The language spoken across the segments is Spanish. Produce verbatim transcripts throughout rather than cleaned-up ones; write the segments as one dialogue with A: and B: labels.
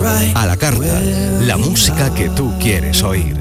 A: A la carta, la música que tú quieres oír.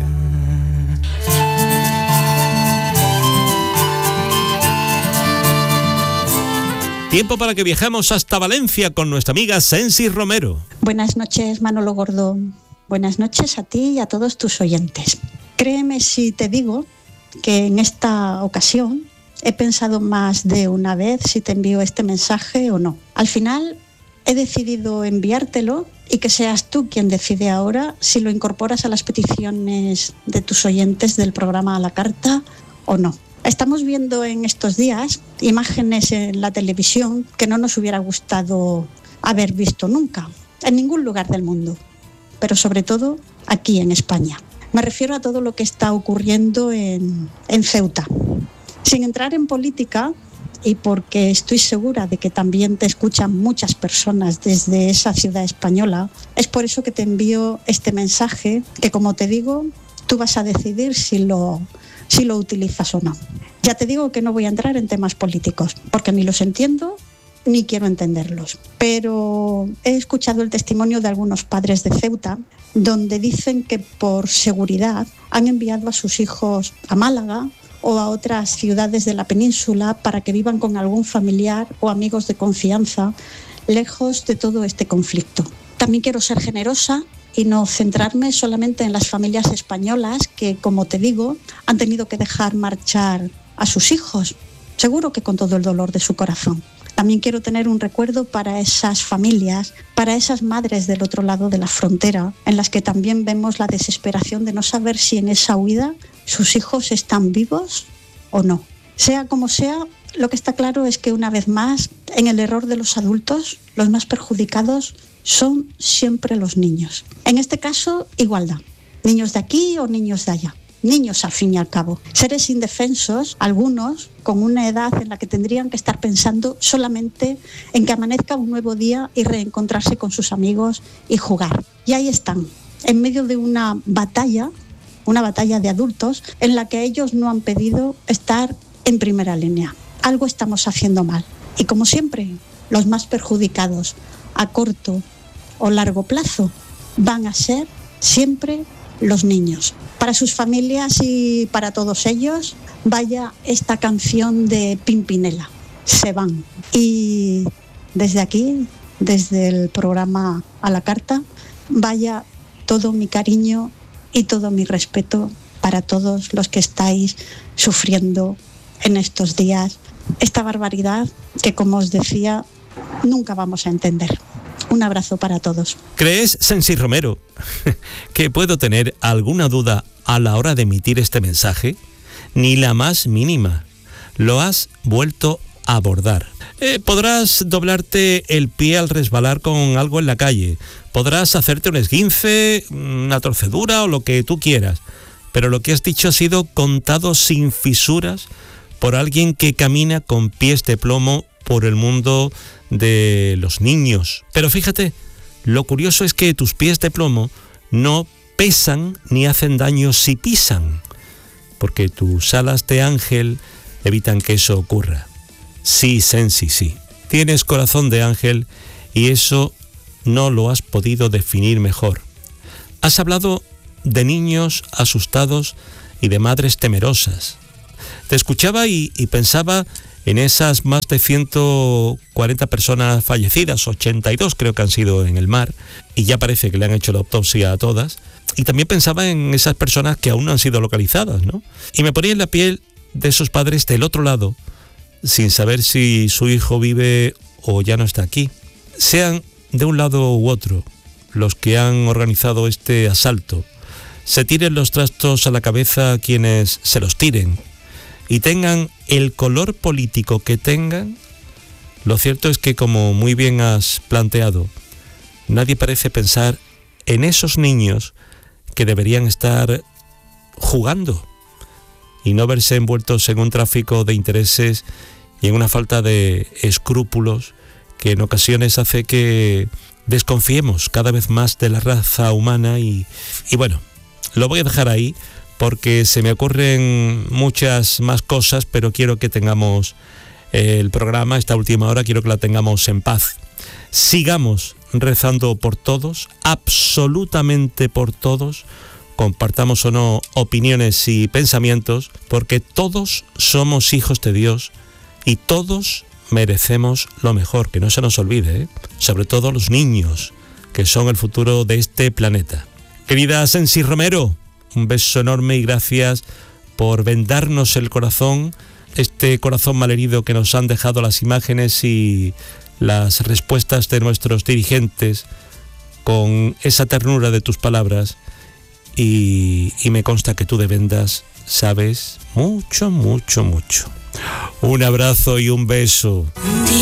B: Tiempo para que viajemos hasta Valencia con nuestra amiga Sensi Romero.
C: Buenas noches, Manolo Gordo. Buenas noches a ti y a todos tus oyentes. Créeme si te digo que en esta ocasión he pensado más de una vez si te envío este mensaje o no. Al final he decidido enviártelo y que seas tú quien decide ahora si lo incorporas a las peticiones de tus oyentes del programa A la Carta o no. Estamos viendo en estos días imágenes en la televisión que no nos hubiera gustado haber visto nunca, en ningún lugar del mundo, pero sobre todo aquí en España. Me refiero a todo lo que está ocurriendo en, en Ceuta. Sin entrar en política, y porque estoy segura de que también te escuchan muchas personas desde esa ciudad española, es por eso que te envío este mensaje que, como te digo, tú vas a decidir si lo... si lo utilizas o no. Ya te digo que no voy a entrar en temas políticos, porque ni los entiendo ni quiero entenderlos. Pero he escuchado el testimonio de algunos padres de Ceuta, donde dicen que por seguridad han enviado a sus hijos a Málaga o a otras ciudades de la península para que vivan con algún familiar o amigos de confianza, lejos de todo este conflicto. También quiero ser generosa y no centrarme solamente en las familias españolas que, como te digo, han tenido que dejar marchar a sus hijos, seguro que con todo el dolor de su corazón. También quiero tener un recuerdo para esas familias, para esas madres del otro lado de la frontera, en las que también vemos la desesperación de no saber si en esa huida sus hijos están vivos o no. Sea como sea, lo que está claro es que una vez más, en el error de los adultos, los más perjudicados son siempre los niños. En este caso, igualdad. Niños de aquí o niños de allá. Niños, al fin y al cabo. Seres indefensos, algunos con una edad en la que tendrían que estar pensando solamente en que amanezca un nuevo día y reencontrarse con sus amigos y jugar. Y ahí están, en medio de una batalla, una batalla de adultos, en la que ellos no han pedido estar en primera línea. Algo estamos haciendo mal. Y como siempre, los más perjudicados a corto o largo plazo van a ser siempre los niños. Para sus familias y para todos ellos, vaya esta canción de Pimpinela, Se van. Y desde aquí, desde el programa A la Carta, vaya todo mi cariño y todo mi respeto para todos los que estáis sufriendo en estos días esta barbaridad que, como os decía, nunca vamos a entender. Un abrazo para todos.
B: ¿Crees, Sensi Romero, que puedo tener alguna duda a la hora de emitir este mensaje? Ni la más mínima. Lo has vuelto a abordar. Eh, podrás doblarte el pie al resbalar con algo en la calle. Podrás hacerte un esguince, una torcedura o lo que tú quieras. Pero lo que has dicho ha sido contado sin fisuras por alguien que camina con pies de plomo por el mundo de los niños. Pero fíjate, lo curioso es que tus pies de plomo no pesan ni hacen daño si pisan, porque tus alas de ángel evitan que eso ocurra. Sí, Sensi, sí. Tienes corazón de ángel y eso no lo has podido definir mejor. Has hablado de niños asustados y de madres temerosas. Te escuchaba y, y pensaba en esas más de ciento cuarenta personas fallecidas, ochenta y dos creo que han sido en el mar, y ya parece que le han hecho la autopsia a todas. Y también pensaba en esas personas que aún no han sido localizadas, ¿no? Y me ponía en la piel de esos padres del otro lado, sin saber si su hijo vive o ya no está aquí. Sean de un lado u otro los que han organizado este asalto, se tiren los trastos a la cabeza a quienes se los tiren, y tengan el color político que tengan, lo cierto es que, como muy bien has planteado, nadie parece pensar en esos niños que deberían estar jugando y no verse envueltos en un tráfico de intereses y en una falta de escrúpulos que en ocasiones hace que desconfiemos cada vez más de la raza humana. Y, y bueno, lo voy a dejar ahí porque se me ocurren muchas más cosas, pero quiero que tengamos el programa, esta última hora, quiero que la tengamos en paz. Sigamos rezando por todos, absolutamente por todos, compartamos o no opiniones y pensamientos, porque todos somos hijos de Dios y todos merecemos lo mejor, que no se nos olvide, ¿eh? Sobre todo los niños, que son el futuro de este planeta. Querida Sensi Romero, un beso enorme y gracias por vendarnos el corazón, este corazón malherido que nos han dejado las imágenes y las respuestas de nuestros dirigentes con esa ternura de tus palabras, y, y me consta que tú de vendas sabes mucho, mucho, mucho. Un abrazo y un beso.